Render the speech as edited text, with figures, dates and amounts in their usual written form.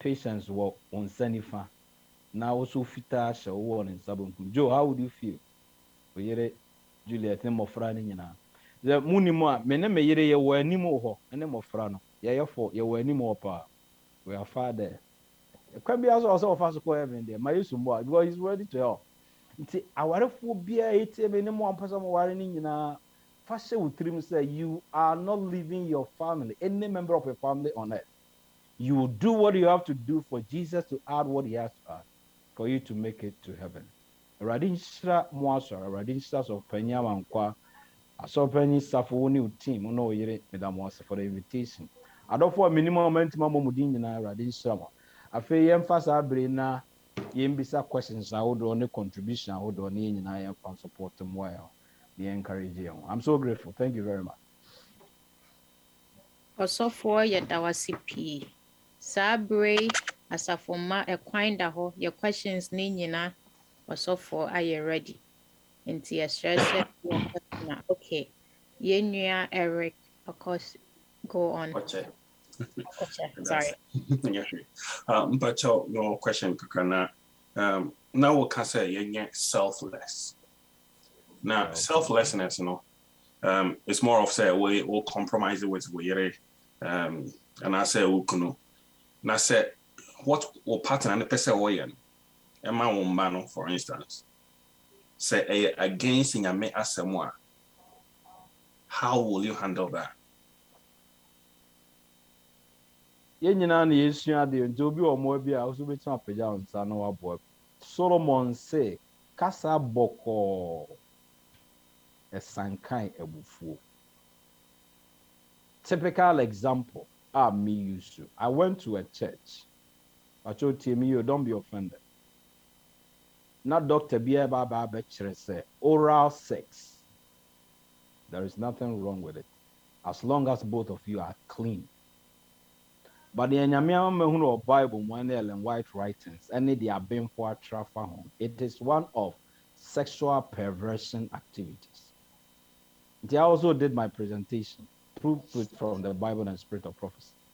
patience on Sanifa. Now also fita show one in Sabon. Joe, how would you feel? We hear Juliet name of Franina. The Munima, mene me yere ye were any more, and name of Frano. Yeah, for you were any more power. We are far there. It can be also of us heaven there. My use more because he's ready to help. Nti awarefo bia etie me ne mo ampasa mo ware ni nyina fa hye wo tirim say you are not leaving your family, any member of your family on earth. You do what you have to do for Jesus to add what he has to add for you to make it to heaven. Awurade nhyira mo asɔre, awurade nhyira sɛ ɔpanyin amankwa, asɔpanyin safo wo ne wo team na ɔyere meda mo ase for the invitation. Adɔfo a minimum ɔmantim amɔ mu din nyinaa awurade nhyira mo. Afei yɛmfa saa bere na yɛmbisa questions ahodoɔ ne contribution ahodoɔ ne yɛn nyinaa yɛmfa support mo well ne encourage yɛn. I'm so grateful. Thank you very much. Ɔsɔfoɔ yɛda wase pii. Saa bere asafomma ɛkwan da hɔ yɛ questions ne nyinaa ɔsɔfoɔ ayɛ ready. Nti yɛsrɛ sɛ yɛ question okay. Yɛn nua Eric, of course, go on. Okay. Sorry. Mpacho, no question kakana. Now we can say you're selfless. Now selflessness, it's more of say we all compromise with we and I say ukuno. Now say what or pattern and the person way and my own man, for instance, say against in your me as someone. How will you handle that? Yɛn nyinaa na yɛsua adeɛ nti obi wɔ mmoa bi a ɔso bɛtumi apagya wo nsa na waboa. Solomon say kasa bɔkɔɔ ɛsankan abufuo. Typical example me used to. I went to a church. I told you, don't be offended. Not Dr. Biaba say oral sex. There is nothing wrong with it, as long as both of you are clean. But the Nyamiama Bible, one Ellen White writings, and they are being for trafa. It is one of sexual perversion activities. I also did my presentation, proof it from the Bible and Spirit of Prophecy.